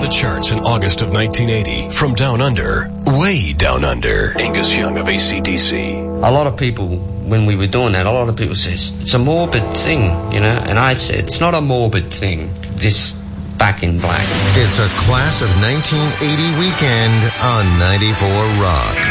the charts in August of 1980 from Down Under, way down under. Angus Young of AC/DC. A lot of people, when we were doing that, a lot of people says, it's a morbid thing, you know, and I said, it's not a morbid thing, this Back in Black. It's a class of 1980 weekend on 94 Rock.